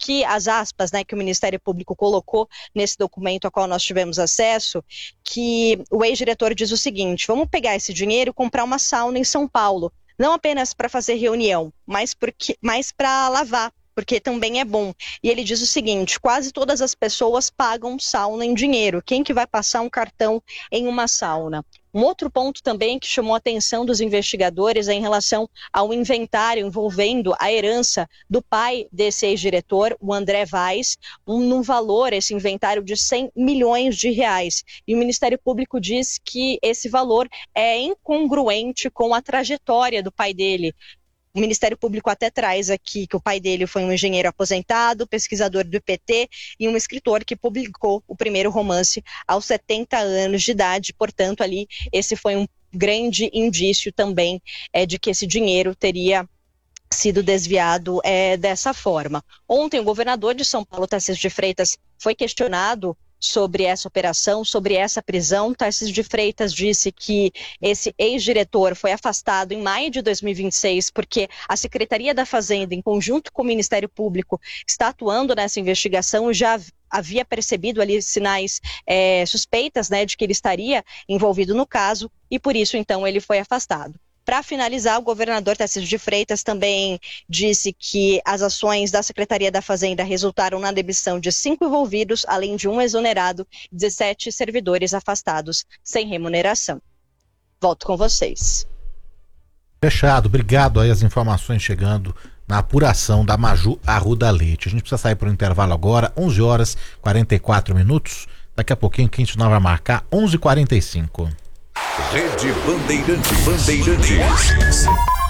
que as aspas, né, que o Ministério Público colocou nesse documento ao qual nós tivemos acesso, que o ex-diretor diz o seguinte: vamos pegar esse dinheiro e comprar uma sauna em São Paulo, não apenas para fazer reunião, mas para lavar, porque também é bom. E ele diz o seguinte: quase todas as pessoas pagam sauna em dinheiro. Quem que vai passar um cartão em uma sauna? Um outro ponto também que chamou a atenção dos investigadores é em relação ao inventário envolvendo a herança do pai desse ex-diretor, o André Weiss, num valor, esse inventário, de 100 milhões de reais. E o Ministério Público diz que esse valor é incongruente com a trajetória do pai dele. O Ministério Público até traz aqui que o pai dele foi um engenheiro aposentado, pesquisador do IPT e um escritor que publicou o primeiro romance aos 70 anos de idade. Portanto, ali, esse foi um grande indício também de que esse dinheiro teria sido desviado dessa forma. Ontem, o governador de São Paulo, Tarcísio de Freitas, foi questionado sobre essa operação, sobre essa prisão. Tarcísio de Freitas disse que esse ex-diretor foi afastado em maio de 2026 porque a Secretaria da Fazenda, em conjunto com o Ministério Público, está atuando nessa investigação. Já havia percebido ali sinais suspeitas, né, de que ele estaria envolvido no caso e por isso então ele foi afastado. Para finalizar, o governador Tarcísio de Freitas também disse que as ações da Secretaria da Fazenda resultaram na demissão de 5 envolvidos, além de um exonerado, 17 servidores afastados sem remuneração. Volto com vocês. Fechado, obrigado aí as informações chegando na apuração da Maju Arruda Leite. A gente precisa sair para o intervalo agora, 11 horas 44 minutos. Daqui a pouquinho quem nós vai marcar 11h45. Rede Bandeirantes.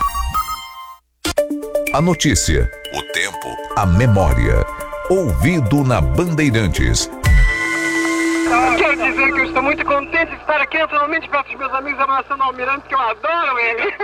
A notícia, o tempo, a memória. Ouvido na Bandeirantes. Quero dizer que eu estou muito contente de estar aqui naturalmente perto dos meus amigos abraçando o Almirante, que eu adoro ele.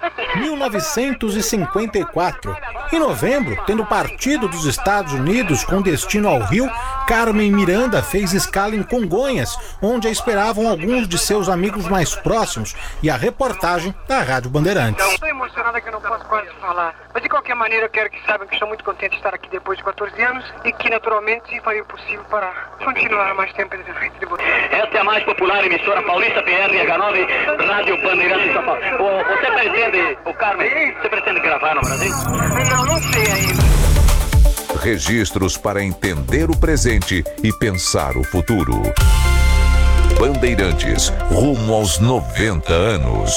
1954. Em novembro, tendo partido dos Estados Unidos com destino ao Rio, Carmen Miranda fez escala em Congonhas, onde a esperavam alguns de seus amigos mais próximos, e a reportagem da Rádio Bandeirantes. Estou emocionada que eu não posso quase falar. Mas de qualquer maneira eu quero que saibam que estou muito contente de estar aqui depois de 14 anos e que naturalmente farei o possível para continuar mais tempo nesse frente de vocês. Esta é a mais popular emissora paulista, PRH9, Rádio Bandeirantes de São Paulo. Você pretende, Carmen, você pretende gravar no Brasil? Não sei ainda. Registros para entender o presente e pensar o futuro. Bandeirantes, rumo aos 90 anos.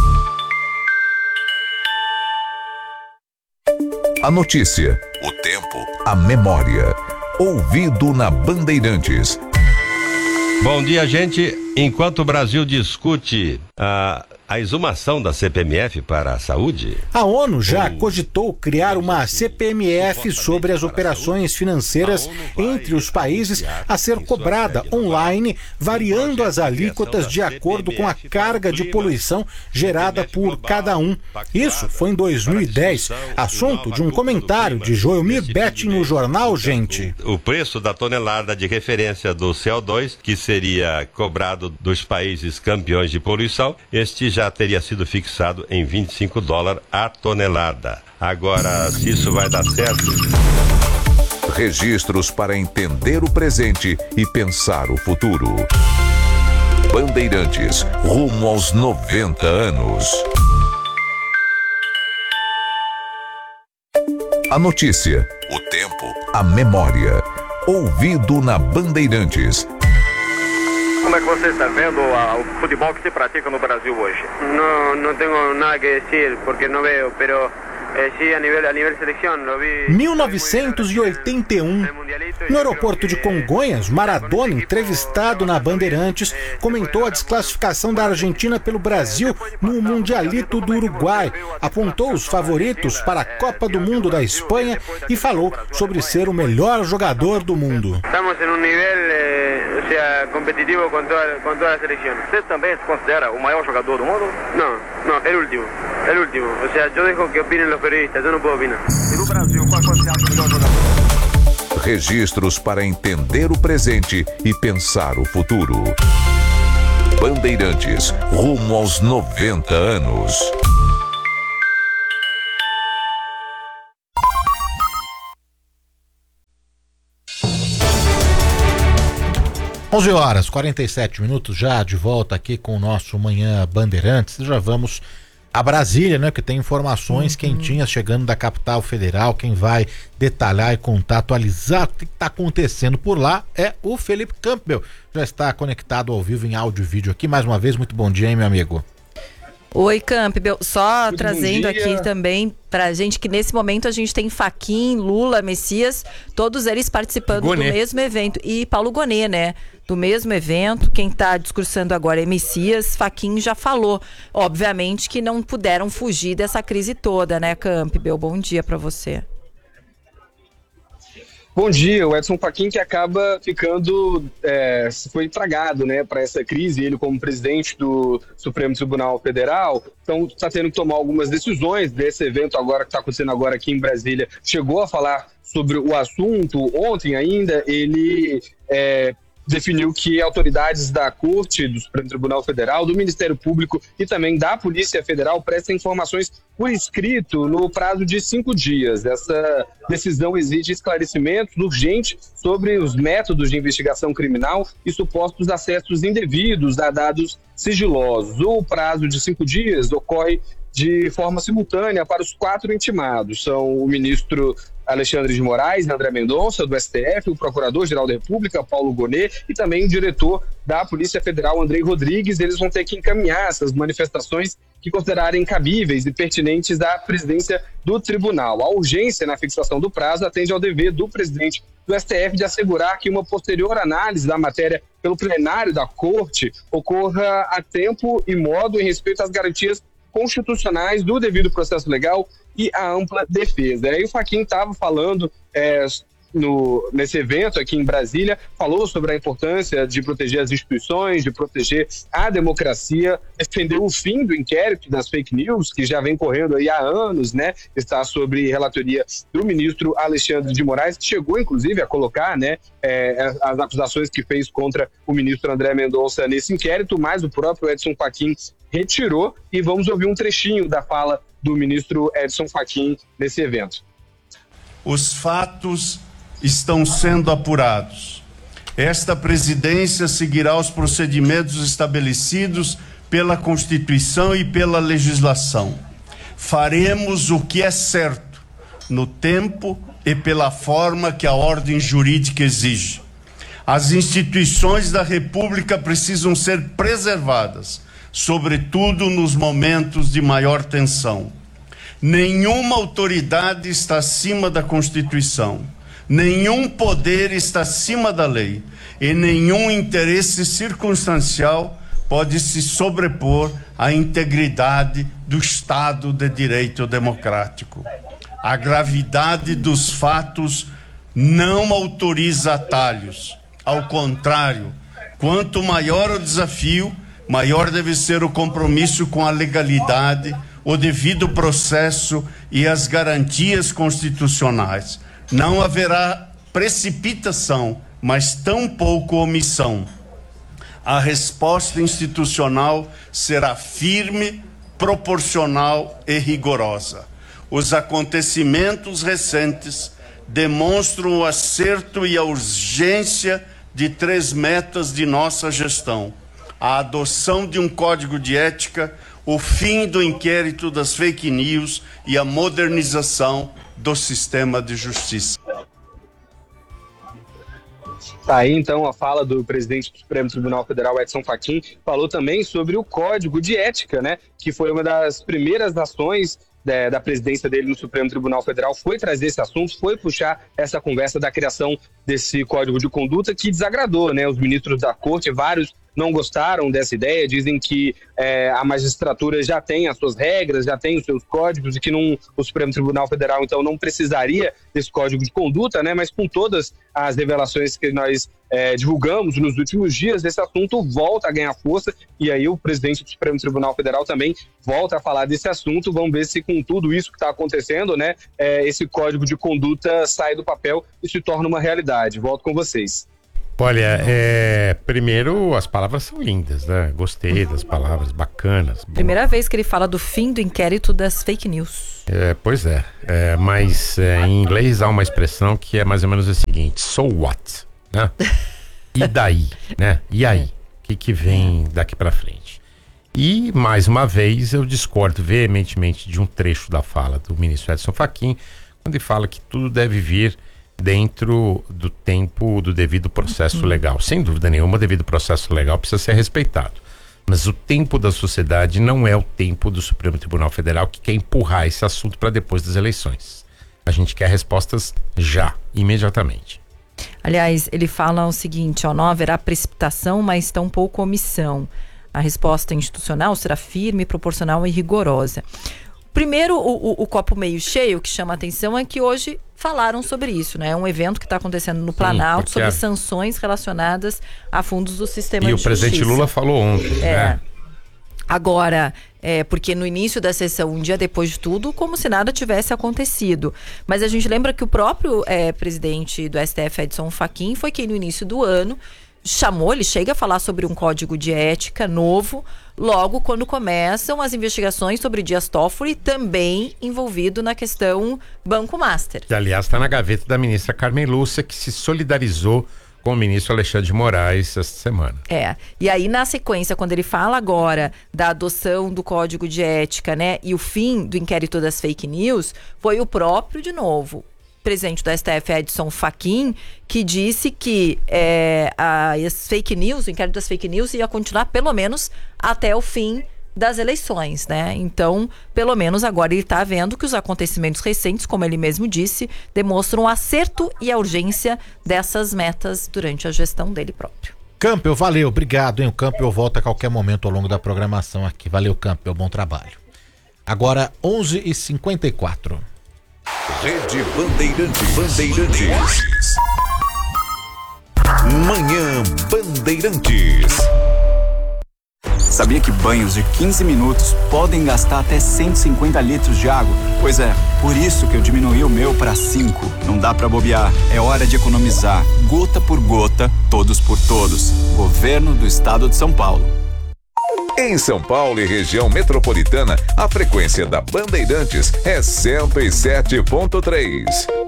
A notícia, o tempo, a memória. Ouvido na Bandeirantes. Bom dia, gente. Enquanto o Brasil discute a exumação da CPMF para a saúde, a ONU já cogitou criar uma CPMF sobre as operações financeiras entre os países a ser cobrada online, variando as alíquotas de acordo com a carga de poluição gerada por cada um. Isso foi em 2010, assunto de um comentário de Joelmir Betting no jornal Gente. O preço da tonelada de referência do CO2, que seria cobrado dos países campeões de poluição, este já teria sido fixado em $25 a tonelada. Agora, se isso vai dar certo... Registros para entender o presente e pensar o futuro. Bandeirantes, rumo aos 90 anos. A notícia, o tempo, a memória. Ouvido na Bandeirantes. Como é que você está vendo o futebol que se pratica no Brasil hoje? No tenho nada que dizer, porque não vejo, pero sí, a nível seleção, lo vi. 1981. No aeroporto de Congonhas, Maradona, entrevistado na Bandeirantes, comentou a desclassificação da Argentina pelo Brasil no Mundialito do Uruguai, apontou os favoritos para a Copa do Mundo da Espanha e falou sobre ser o melhor jogador do mundo. Estamos em nível competitivo com toda a seleção. Você também se considera o maior jogador do mundo? Não, é o último. Eu deixo que opinem os periodistas, eu não posso opinar. E no Brasil, qual você acha o melhor jogador? Registros para entender o presente e pensar o futuro. Bandeirantes, rumo aos 90 anos. 11h47, já de volta aqui com o nosso Manhã Bandeirantes. Já vamos a Brasília, né? Que tem informações quentinhas chegando da capital federal. Quem vai detalhar e contar, atualizar o que está acontecendo por lá é o Felipe Campbell. Já está conectado ao vivo em áudio e vídeo aqui. Mais uma vez, muito bom dia, hein, meu amigo? Oi, Campbell. Só muito trazendo aqui também pra gente que nesse momento a gente tem Fachin, Lula, Messias, todos eles participando do mesmo evento. E Paulo Gonet, né? Do mesmo evento. Quem tá discursando agora é Messias. Fachin já falou, obviamente, que não puderam fugir dessa crise toda, né, Campbell? Bom dia pra você. Bom dia, o Edson Fachin, que acaba ficando, foi tragado, né, para essa crise, ele como presidente do Supremo Tribunal Federal, então está tendo que tomar algumas decisões desse evento agora que está acontecendo agora aqui em Brasília. Chegou a falar sobre o assunto, ontem ainda ele definiu que autoridades da Corte, do Supremo Tribunal Federal, do Ministério Público e também da Polícia Federal prestem informações por escrito no prazo de 5 dias. Essa decisão exige esclarecimentos urgentes sobre os métodos de investigação criminal e supostos acessos indevidos a dados sigilosos. O prazo de 5 dias ocorre de forma simultânea para os 4 intimados. São o ministro Alexandre de Moraes, André Mendonça, do STF, o Procurador-Geral da República, Paulo Gonet, e também o diretor da Polícia Federal, Andrei Rodrigues. Eles vão ter que encaminhar essas manifestações que considerarem cabíveis e pertinentes à presidência do tribunal. A urgência na fixação do prazo atende ao dever do presidente do STF de assegurar que uma posterior análise da matéria pelo plenário da Corte ocorra a tempo e modo em respeito às garantias constitucionais do devido processo legal e a ampla defesa. Aí o Fachin estava falando nesse evento aqui em Brasília, falou sobre a importância de proteger as instituições, de proteger a democracia, defendeu o fim do inquérito das fake news, que já vem correndo aí há anos, né? Está sob relatoria do ministro Alexandre de Moraes, que chegou, inclusive, a colocar, né, as acusações que fez contra o ministro André Mendonça nesse inquérito, mas o próprio Edson Fachin retirou, e vamos ouvir um trechinho da fala do ministro Edson Fachin nesse evento. Os fatos estão sendo apurados. Esta presidência seguirá os procedimentos estabelecidos pela Constituição e pela legislação. Faremos o que é certo, no tempo e pela forma que a ordem jurídica exige. As instituições da República precisam ser preservadas, sobretudo nos momentos de maior tensão. Nenhuma autoridade está acima da Constituição. Nenhum poder está acima da lei e nenhum interesse circunstancial pode se sobrepor à integridade do Estado de Direito democrático. A gravidade dos fatos não autoriza atalhos. Ao contrário, quanto maior o desafio, maior deve ser o compromisso com a legalidade, o devido processo e as garantias constitucionais. Não haverá precipitação, mas tampouco omissão. A resposta institucional será firme, proporcional e rigorosa. Os acontecimentos recentes demonstram o acerto e a urgência de 3 metas de nossa gestão: a adoção de um código de ética, o fim do inquérito das fake news e a modernização do sistema de justiça. Tá aí então a fala do presidente do Supremo Tribunal Federal, Edson Fachin. Falou também sobre o código de ética, né, que foi uma das primeiras ações da presidência dele no Supremo Tribunal Federal, foi trazer esse assunto, foi puxar essa conversa da criação desse código de conduta que desagradou, né, os ministros da Corte. Vários não gostaram dessa ideia, dizem que a magistratura já tem as suas regras, já tem os seus códigos e que o Supremo Tribunal Federal, então, não precisaria desse código de conduta, né? Mas com todas as revelações que nós divulgamos nos últimos dias, esse assunto volta a ganhar força e aí o presidente do Supremo Tribunal Federal também volta a falar desse assunto. Vamos ver se com tudo isso que está acontecendo, né, esse código de conduta sai do papel e se torna uma realidade. Volto com vocês. Olha, primeiro as palavras são lindas, né? Gostei das palavras, bacanas. Primeira vez que ele fala do fim do inquérito das fake news. Pois é, mas em inglês há uma expressão que é mais ou menos o seguinte: so what? Né? E daí, né? E aí? O que vem daqui para frente? E, mais uma vez, eu discordo veementemente de um trecho da fala do ministro Edson Fachin, quando ele fala que tudo deve vir dentro do tempo do devido processo legal. Sem dúvida nenhuma, o devido processo legal precisa ser respeitado. Mas o tempo da sociedade não é o tempo do Supremo Tribunal Federal, que quer empurrar esse assunto para depois das eleições. A gente quer respostas já, imediatamente. Aliás, ele fala o seguinte, não haverá precipitação, mas tampouco omissão. A resposta institucional será firme, proporcional e rigorosa. Primeiro, o copo meio cheio, que chama a atenção, é que hoje falaram sobre isso, né? É um evento que está acontecendo no Planalto sobre sanções relacionadas a fundos do sistema de justiça. E o presidente Lula falou ontem, né? Agora, porque no início da sessão, um dia depois de tudo, como se nada tivesse acontecido. Mas a gente lembra que o próprio presidente do STF, Edson Fachin, foi quem no início do ano ele chega a falar sobre um código de ética novo, logo quando começam as investigações sobre Dias Toffoli, também envolvido na questão Banco Master. Que, aliás, está na gaveta da ministra Carmen Lúcia, que se solidarizou com o ministro Alexandre de Moraes esta semana. E aí na sequência, quando ele fala agora da adoção do código de ética, né, e o fim do inquérito das fake news, foi o próprio, de novo, presidente do STF, Edson Fachin, que disse que as fake news, o inquérito das fake news ia continuar pelo menos até o fim das eleições, né? Então, pelo menos agora ele está vendo que os acontecimentos recentes, como ele mesmo disse, demonstram o acerto e a urgência dessas metas durante a gestão dele próprio. Campbell, valeu, obrigado, hein? O Campbell volta a qualquer momento ao longo da programação aqui. Valeu, Campbell, bom trabalho. Agora, 11h54. Rede Bandeirantes. Manhã Bandeirantes. Sabia que banhos de 15 minutos podem gastar até 150 litros de água? Pois é, por isso que eu diminui o meu para 5. Não dá para bobear, é hora de economizar. Gota por gota, todos por todos. Governo do Estado de São Paulo. Em São Paulo e região metropolitana, a frequência da Bandeirantes é 107.3.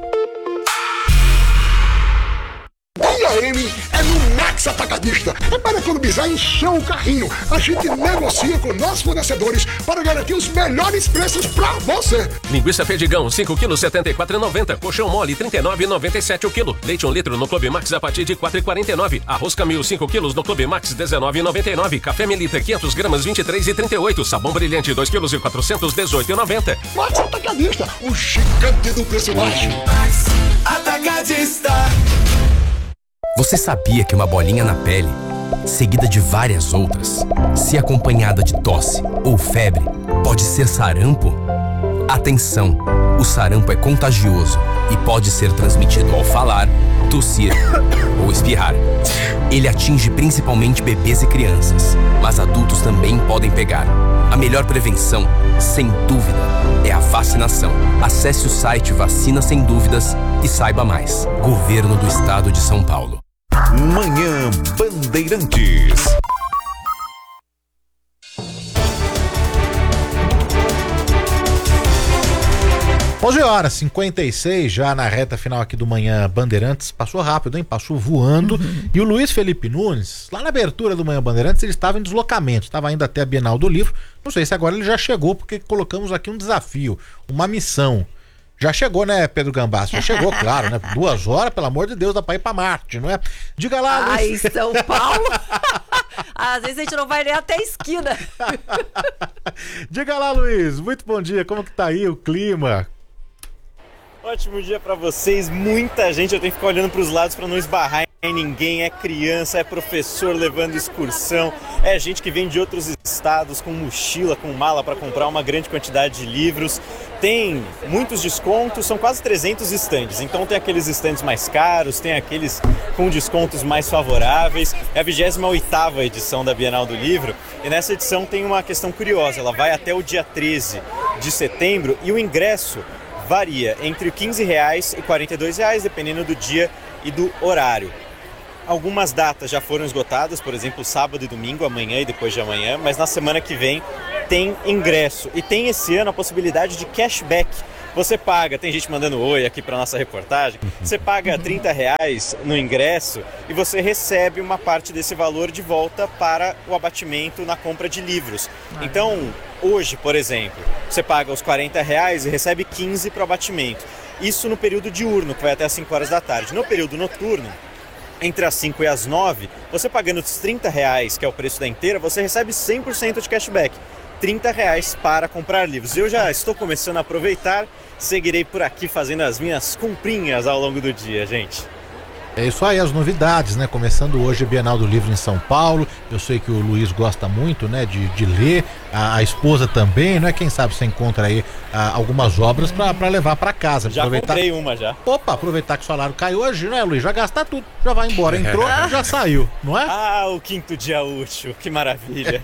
AM é no Max Atacadista. É para economizar e encher o carrinho. A gente negocia com nossos fornecedores para garantir os melhores preços para você. Linguiça Perdigão, 5 kg, R$ 74,90. Colchão mole, R$ 39,97 o quilo. Leite 1 litro no Clube Max a partir de R$ 4,49. Arroz Camil, 5 kg no Clube Max, R$ 19,99. Café Melita, 500 gramas, R$ 23,38. Sabão Brilhante, 2 kg e 400, R$ 18,90. Max Atacadista, o gigante do preço baixo. Max Atacadista. Você sabia que uma bolinha na pele, seguida de várias outras, se acompanhada de tosse ou febre, pode ser sarampo? Atenção! O sarampo é contagioso e pode ser transmitido ao falar, tossir ou espirrar. Ele atinge principalmente bebês e crianças, mas adultos também podem pegar. A melhor prevenção, sem dúvida, é a vacinação. Acesse o site Vacina Sem Dúvidas e saiba mais. Governo do Estado de São Paulo. Manhã Bandeirantes. Hoje horas 56, já na reta final aqui do Manhã Bandeirantes. Passou rápido, hein? Passou voando. E o Luiz Felipe Nunes, lá na abertura do Manhã Bandeirantes, ele estava em deslocamento, estava indo até a Bienal do Livro. Não sei se agora ele já chegou, porque colocamos aqui um desafio, uma missão. Já chegou, né, Pedro Gambassi? Já chegou, claro, né? 2 horas, pelo amor de Deus, dá pra ir pra Marte, não é? Diga lá, Luiz. Ai, São Paulo? Às vezes a gente não vai nem até a esquina. Diga lá, Luiz. Muito bom dia. Como que tá aí o clima? Ótimo dia pra vocês. Muita gente, eu tenho que ficar olhando pros lados pra não esbarrar em ninguém. É criança, é professor levando excursão, é gente que vem de outros estados com mochila, com mala para comprar uma grande quantidade de livros. Tem muitos descontos, são quase 300 estandes. Então tem aqueles estandes mais caros, tem aqueles com descontos mais favoráveis. É a 28ª edição da Bienal do Livro e nessa edição tem uma questão curiosa. Ela vai até o dia 13 de setembro e o ingresso varia entre R$15 e R$42, dependendo do dia e do horário. Algumas datas já foram esgotadas, por exemplo, sábado e domingo, amanhã e depois de amanhã, mas na semana que vem tem ingresso. E tem esse ano a possibilidade de cashback Você paga, tem gente mandando oi aqui para nossa reportagem, você paga R$30 no ingresso e você recebe uma parte desse valor de volta para o abatimento na compra de livros. Então, hoje, por exemplo, você paga os R$40 e recebe 15 para o abatimento. Isso no período diurno, que vai até as 5 horas da tarde. No período noturno, entre as 5 e as 9, você pagando os R$30, que é o preço da inteira, você recebe 100% de cashback. R$30 para comprar livros. Eu já estou começando a aproveitar, seguirei por aqui fazendo as minhas comprinhas ao longo do dia, gente. É isso aí, as novidades, né? Começando hoje a Bienal do Livro em São Paulo. Eu sei que o Luiz gosta muito, né, de ler, a esposa também, né? Quem sabe você encontra aí algumas obras para levar para casa. Já comprei uma já. Opa, aproveitar que o salário caiu hoje, né, Luiz? Já gastar tudo, já vai embora. Entrou, já saiu, não é? Ah, o 5º dia útil, que maravilha.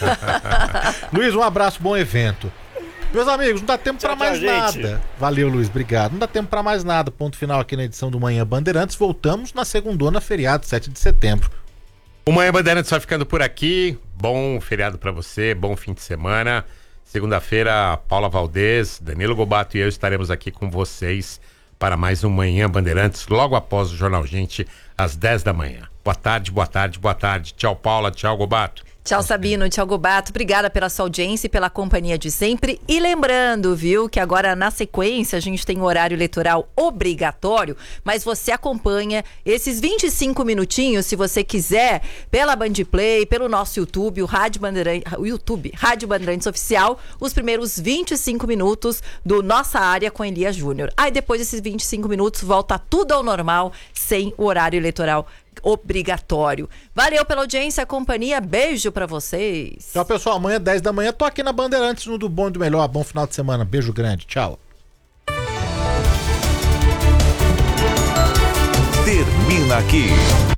Luiz, um abraço, bom evento. Meus amigos, não dá tempo para mais nada. Valeu, Luiz, obrigado. Não dá tempo para mais nada. Ponto final aqui na edição do Manhã Bandeirantes. Voltamos na segundona, feriado, 7 de setembro. O Manhã Bandeirantes vai ficando por aqui. Bom feriado para você, bom fim de semana. Segunda-feira, Paula Valdez, Danilo Gobato e eu estaremos aqui com vocês para mais um Manhã Bandeirantes, logo após o Jornal Gente, às 10 da manhã. Boa tarde, boa tarde, boa tarde. Tchau, Paula, tchau, Gobato. Tchau, Sabino, tchau, Gobato. Obrigada pela sua audiência e pela companhia de sempre. E lembrando, viu, que agora na sequência a gente tem um horário eleitoral obrigatório, mas você acompanha esses 25 minutinhos, se você quiser, pela Band Play, pelo nosso YouTube, o YouTube, Rádio Bandeirantes Oficial, os primeiros 25 minutos do Nossa Área com Elias Júnior. Aí depois desses 25 minutos volta tudo ao normal, sem o horário eleitoral obrigatório. Valeu pela audiência, companhia, beijo pra vocês. Tchau, pessoal, amanhã 10 da manhã tô aqui na Bandeirantes, no do bom e do melhor. Bom final de semana, beijo grande, tchau. Termina aqui